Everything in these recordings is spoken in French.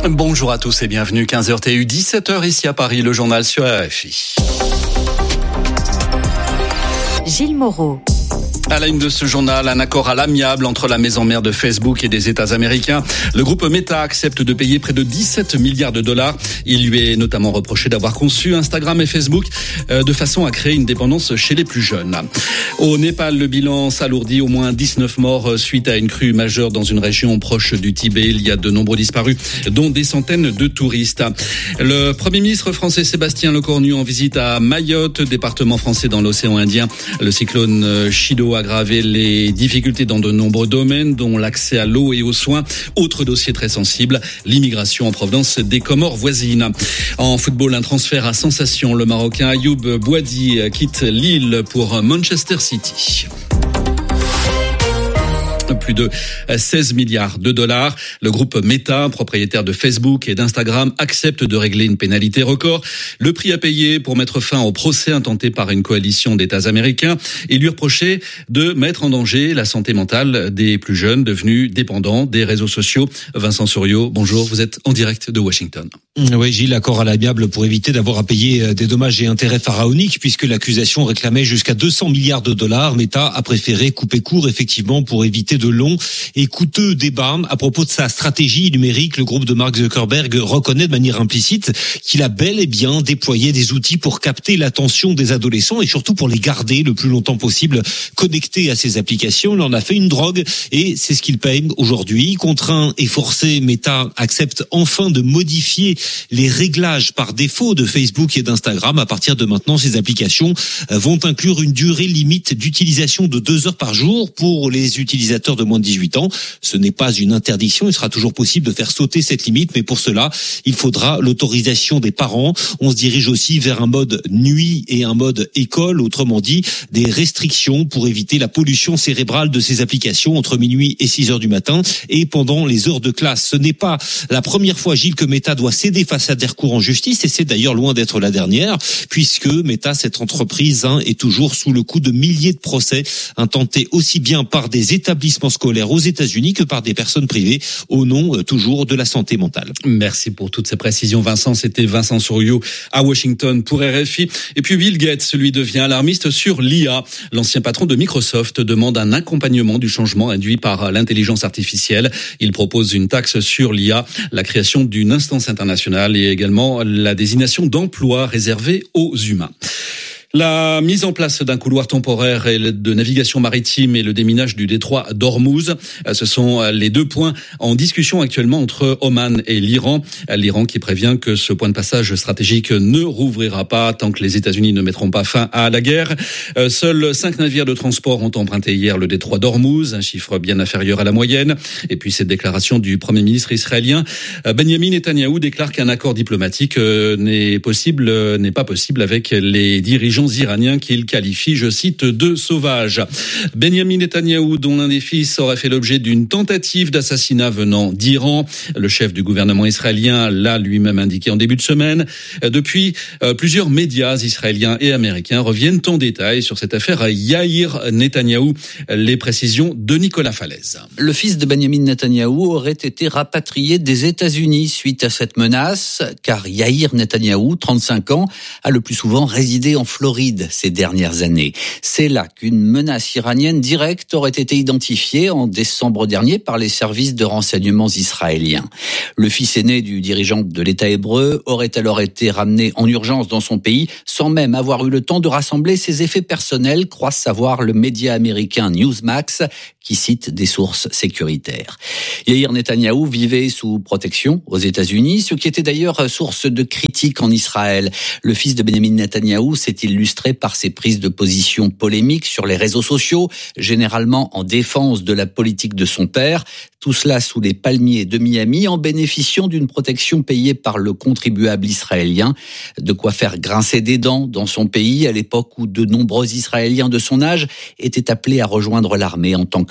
Bonjour à tous et bienvenue, 15h TU, 17h ici à Paris, le journal sur RFI. Gilles Moreau. À la une de ce journal, un accord à l'amiable entre la maison mère de Facebook et des États américains. Le groupe Meta accepte de payer près de 17 milliards de dollars. Il lui est notamment reproché d'avoir conçu Instagram et Facebook de façon à créer une dépendance chez les plus jeunes. Au Népal, le bilan s'alourdit, au moins 19 morts suite à une crue majeure dans une région proche du Tibet. Il y a de nombreux disparus, dont des centaines de touristes. Le Premier ministre français Sébastien Lecornu en visite à Mayotte, département français dans l'océan Indien. Le cyclone Chido a aggravé les difficultés dans de nombreux domaines, dont l'accès à l'eau et aux soins. Autre dossier très sensible, l'immigration en provenance des Comores voisines. En football, un transfert à sensation. Le Marocain Ayoub Boadi quitte Lille pour Manchester City. Plus de 16 milliards de dollars. Le groupe Meta, propriétaire de Facebook et d'Instagram, accepte de régler une pénalité record. Le prix à payer pour mettre fin au procès intenté par une coalition d'États américains et lui reprocher de mettre en danger la santé mentale des plus jeunes devenus dépendants des réseaux sociaux. Vincent Souriau, bonjour, vous êtes en direct de Washington. Oui, Gilles, accord à l'amiable pour éviter d'avoir à payer des dommages et intérêts pharaoniques puisque l'accusation réclamait jusqu'à 200 milliards de dollars. Meta a préféré couper court effectivement pour éviter de longs et coûteux débats à propos de sa stratégie numérique. Le groupe de Mark Zuckerberg reconnaît de manière implicite qu'il a bel et bien déployé des outils pour capter l'attention des adolescents et surtout pour les garder le plus longtemps possible connectés à ses applications. Il en a fait une drogue et c'est ce qu'il paye aujourd'hui. Contraint et forcé, Meta accepte enfin de modifier les réglages par défaut de Facebook et d'Instagram. À partir de maintenant, ces applications vont inclure une durée limite d'utilisation de 2 heures par jour pour les utilisateurs de moins de 18 ans. Ce n'est pas une interdiction, il sera toujours possible de faire sauter cette limite, mais pour cela, il faudra l'autorisation des parents. On se dirige aussi vers un mode nuit et un mode école, autrement dit, des restrictions pour éviter la pollution cérébrale de ces applications entre minuit et 6 heures du matin et pendant les heures de classe. Ce n'est pas la première fois, Gilles, que Meta doit céder face à des recours en justice et c'est d'ailleurs loin d'être la dernière, puisque Meta, cette entreprise, est toujours sous le coup de milliers de procès intentés aussi bien par des établissements scolaires aux États-Unis que par des personnes privées au nom toujours de la santé mentale. Merci pour toutes ces précisions, Vincent. C'était Vincent Souriau à Washington pour RFI. Et puis Bill Gates, lui, devient alarmiste sur l'IA. L'ancien patron de Microsoft demande un accompagnement du changement induit par l'intelligence artificielle. Il propose une taxe sur l'IA, la création d'une instance internationale et également la désignation d'emplois réservés aux humains. La mise en place d'un couloir temporaire de navigation maritime et le déminage du détroit d'Ormuz, ce sont les 2 points en discussion actuellement entre Oman et l'Iran. L'Iran qui prévient que ce point de passage stratégique ne rouvrira pas tant que les États-Unis ne mettront pas fin à la guerre. Seuls 5 navires de transport ont emprunté hier le détroit d'Ormuz, un chiffre bien inférieur à la moyenne. Et puis cette déclaration du Premier ministre israélien Benjamin Netanyahou déclare qu'un accord diplomatique n'est pas possible avec les dirigeants iraniens qu'il qualifie, je cite, de sauvages. Benjamin Netanyahou, dont l'un des fils aurait fait l'objet d'une tentative d'assassinat venant d'Iran. Le chef du gouvernement israélien l'a lui-même indiqué en début de semaine. Depuis, plusieurs médias israéliens et américains reviennent en détail sur cette affaire Yair Netanyahou. Les précisions de Nicolas Falaise. Le fils de Benjamin Netanyahou aurait été rapatrié des États-Unis suite à cette menace, car Yair Netanyahou, 35 ans, a le plus souvent résidé en Floride ces dernières années. C'est là qu'une menace iranienne directe aurait été identifiée en décembre dernier par les services de renseignements israéliens. Le fils aîné du dirigeant de l'État hébreu aurait alors été ramené en urgence dans son pays sans même avoir eu le temps de rassembler ses effets personnels, croit savoir le média américain Newsmax, qui cite des sources sécuritaires. Yair Netanyahou vivait sous protection aux États-Unis, ce qui était d'ailleurs source de critiques en Israël. Le fils de Benjamin Netanyahou s'est illustré par ses prises de position polémiques sur les réseaux sociaux, généralement en défense de la politique de son père. Tout cela sous les palmiers de Miami, en bénéficiant d'une protection payée par le contribuable israélien. De quoi faire grincer des dents dans son pays, à l'époque où de nombreux Israéliens de son âge étaient appelés à rejoindre l'armée en tant que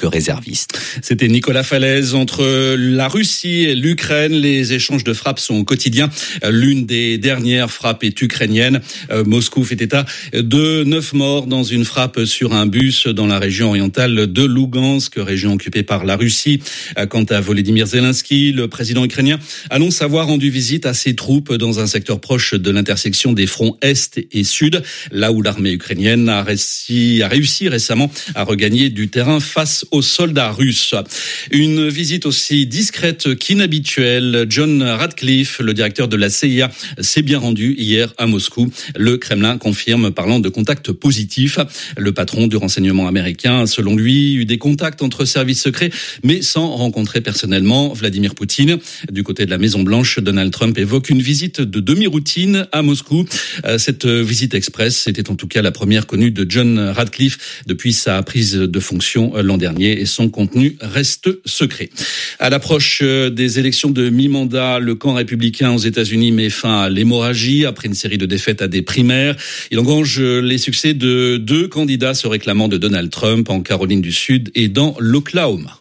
que réserviste. C'était Nicolas Falaise. Entre la Russie et l'Ukraine, les échanges de frappes sont quotidiens. L'une des dernières frappes est ukrainienne. Moscou fait état de 9 morts dans une frappe sur un bus dans la région orientale de Lougansk, région occupée par la Russie. Quant à Volodymyr Zelensky, le président ukrainien annonce avoir rendu visite à ses troupes dans un secteur proche de l'intersection des fronts Est et Sud, là où l'armée ukrainienne a réussi récemment à regagner du terrain face aux soldats russes. Une visite aussi discrète qu'inhabituelle. John Ratcliffe, le directeur de la CIA, s'est bien rendu hier à Moscou. Le Kremlin confirme, parlant de contacts positifs. Le patron du renseignement américain a, selon lui, eu des contacts entre services secrets, mais sans rencontrer personnellement Vladimir Poutine. Du côté de la Maison-Blanche, Donald Trump évoque une visite de demi-routine à Moscou. Cette visite express était en tout cas la première connue de John Ratcliffe depuis sa prise de fonction l'an dernier, et son contenu reste secret. À l'approche des élections de mi-mandat, le camp républicain aux États-Unis met fin à l'hémorragie après une série de défaites à des primaires. Il engrange les succès de 2 candidats se réclamant de Donald Trump en Caroline du Sud et dans l'Oklahoma.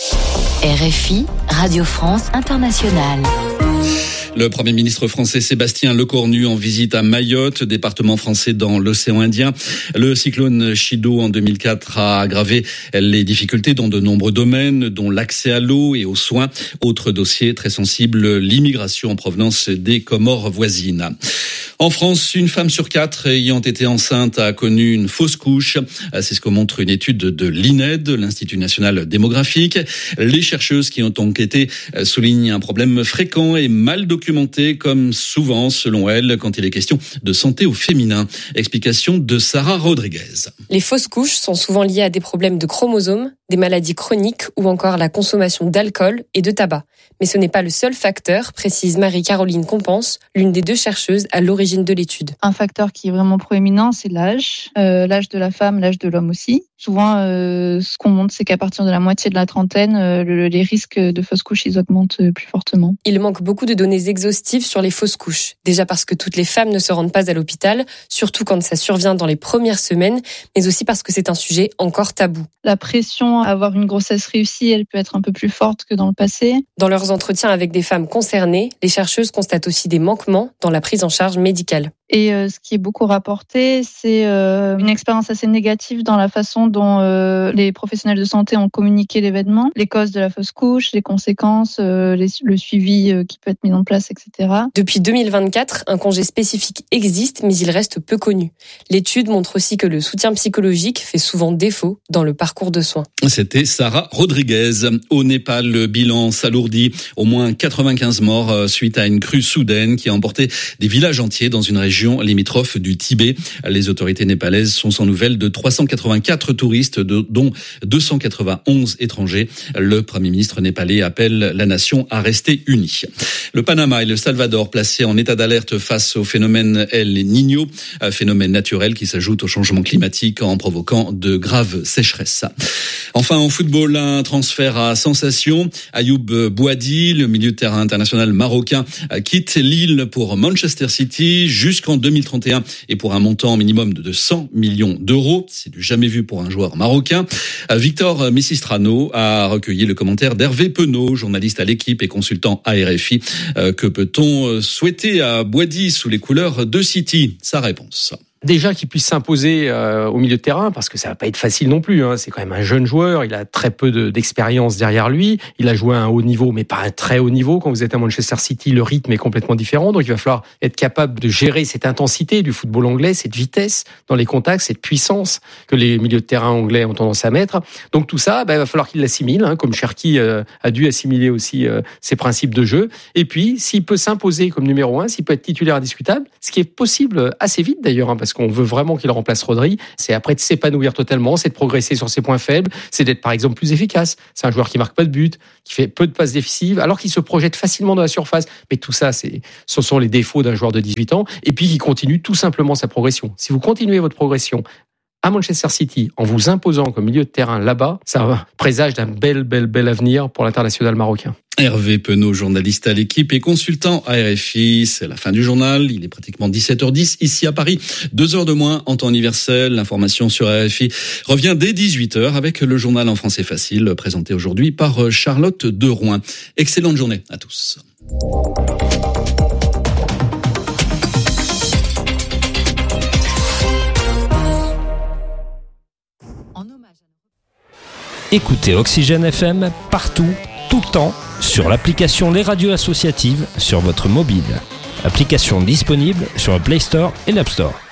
RFI, Radio France Internationale. Le Premier ministre français Sébastien Lecornu en visite à Mayotte, département français dans l'océan Indien. Le cyclone Chido en 2004 a aggravé les difficultés dans de nombreux domaines, dont l'accès à l'eau et aux soins. Autre dossier très sensible, l'immigration en provenance des Comores voisines. En France, une femme sur 4 ayant été enceinte a connu une fausse couche. C'est ce que montre une étude de l'INED, l'Institut national démographique. Les chercheuses qui ont enquêté soulignent un problème fréquent et mal documenté, comme souvent, selon elle, quand il est question de santé au féminin. Explication de Sarah Rodriguez. Les fausses couches sont souvent liées à des problèmes de chromosomes, des maladies chroniques ou encore la consommation d'alcool et de tabac. Mais ce n'est pas le seul facteur, précise Marie-Caroline Compense, l'une des 2 chercheuses à l'origine de l'étude. Un facteur qui est vraiment proéminent, c'est l'âge. L'âge de la femme, l'âge de l'homme aussi. Souvent, ce qu'on montre, c'est qu'à partir de la moitié de la trentaine, les risques de fausses couches, ils augmentent plus fortement. Il manque beaucoup de données exhaustives sur les fausses couches. Déjà parce que toutes les femmes ne se rendent pas à l'hôpital, surtout quand ça survient dans les premières semaines, mais aussi parce que c'est un sujet encore tabou. La pression à avoir une grossesse réussie, elle peut être un peu plus forte que dans le passé. Dans leurs entretiens avec des femmes concernées, les chercheuses constatent aussi des manquements dans la prise en charge médicale. Et ce qui est beaucoup rapporté, c'est une expérience assez négative dans la façon dont les professionnels de santé ont communiqué l'événement, les causes de la fausse couche, les conséquences, le suivi qui peut être mis en place, etc. Depuis 2024, un congé spécifique existe, mais il reste peu connu. L'étude montre aussi que le soutien psychologique fait souvent défaut dans le parcours de soins. C'était Sarah Rodriguez. Au Népal, le bilan s'alourdit. Au moins 95 morts suite à une crue soudaine qui a emporté des villages entiers dans une région limitrophe du Tibet. Les autorités népalaises sont sans nouvelles de 384 touristes, dont 291 étrangers. Le Premier ministre népalais appelle la nation à rester unie. Le Panama et le Salvador placés en état d'alerte face au phénomène El Niño, un phénomène naturel qui s'ajoute au changement climatique en provoquant de graves sécheresses. Enfin, en football, un transfert à sensation. Ayoub Bouadi, le milieu de terrain international marocain, quitte Lille pour Manchester City jusqu'en 2031 et pour un montant minimum de 100 millions d'euros. C'est du jamais vu pour un joueur marocain. Victor Messistrano a recueilli le commentaire d'Hervé Penaud, journaliste à l'Équipe et consultant à RFI. Que peut-on souhaiter à Bouadi sous les couleurs de City? Sa réponse. Déjà qu'il puisse s'imposer au milieu de terrain, parce que ça va pas être facile non plus. C'est quand même un jeune joueur, il a très peu d'expérience derrière lui. Il a joué à un haut niveau, mais pas un très haut niveau. Quand vous êtes à Manchester City, le rythme est complètement différent. Donc il va falloir être capable de gérer cette intensité du football anglais, cette vitesse dans les contacts, cette puissance que les milieux de terrain anglais ont tendance à mettre. Donc tout ça, il va falloir qu'il l'assimile, comme Cherki a dû assimiler aussi ses principes de jeu. Et puis, s'il peut s'imposer comme numéro 1, s'il peut être titulaire indiscutable, ce qui est possible assez vite d'ailleurs, parce qu'on veut vraiment qu'il remplace Rodri, c'est après de s'épanouir totalement, c'est de progresser sur ses points faibles, c'est d'être par exemple plus efficace. C'est un joueur qui marque pas de but, qui fait peu de passes décisives, alors qu'il se projette facilement dans la surface. Mais tout ça, ce sont les défauts d'un joueur de 18 ans, et puis qui continue tout simplement sa progression. Si vous continuez votre progression à Manchester City, en vous imposant comme milieu de terrain là-bas, ça présage d'un bel avenir pour l'international marocain. Hervé Penaud, journaliste à l'Équipe et consultant à RFI. C'est la fin du journal. Il est pratiquement 17h10 ici à Paris. 2 heures de moins en temps universel. L'information sur RFI revient dès 18h avec le journal en français facile présenté aujourd'hui par Charlotte Derouin. Excellente journée à tous. Écoutez Oxygène FM partout, tout le temps, sur l'application Les Radios Associatives sur votre mobile. Application disponible sur le Play Store et l'App Store.